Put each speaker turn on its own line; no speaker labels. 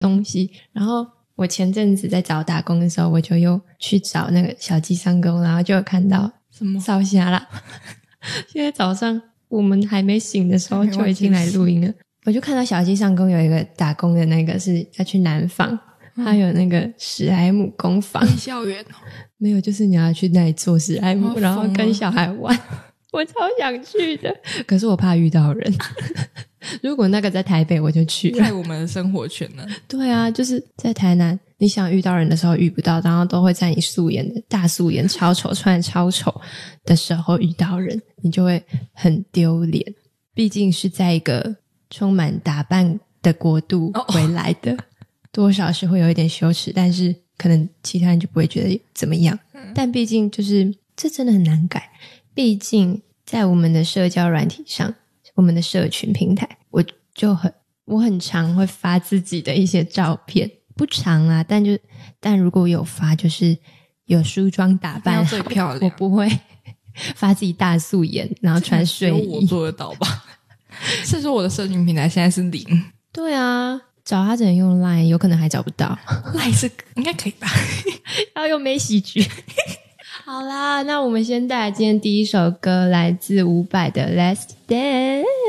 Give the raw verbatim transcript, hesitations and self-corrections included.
东西。然后我前阵子在找打工的时候，我就又去找那个小鸡上工，然后就有看到
什么
烧虾啦。现在早上我们还没醒的时候就已经来录音了，我就看到小鸡上工有一个打工的那个是要去南纺，还有那个史莱姆工坊。
校园哦，
没有，就是你要去那里做史莱姆，
哦
然后跟小孩玩。我超想去的，可是我怕遇到人。如果那个在台北我就去了，
太我们的生活圈了。
对啊，就是在台南你想遇到人的时候遇不到，然后都会在你素颜的大素颜超丑穿得超丑的时候遇到人，你就会很丢脸。毕竟是在一个充满打扮的国度回来的， oh, oh. 多少是会有一点羞耻，但是可能其他人就不会觉得怎么样。嗯、但毕竟就是这真的很难改，毕竟在我们的社交软体上，我们的社群平台，我就很我很常会发自己的一些照片，不常啊，但就但如果有发，就是有梳妆打扮好，
最漂亮，
我不会发自己大素颜然后穿睡衣。
我做得到吧？是说我的社群平台现在是零。
对啊，找他只能用 Line， 有可能还找不到。
Line 是应该可以吧？
要用梅喜剧。好啦，那我们先带来今天第一首歌，来自伍佰的 Let's Dance。